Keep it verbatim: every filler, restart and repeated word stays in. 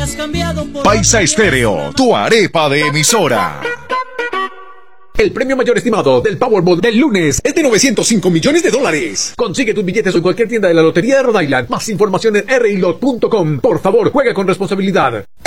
Me has cambiado por Paisa Estéreo, tu arepa de emisora. El premio mayor estimado del Powerball del lunes es de novecientos cinco millones de dólares. Consigue tus billetes en cualquier tienda de la Lotería de Rhode Island. Más información en r i lot punto com. Por favor, juega con responsabilidad.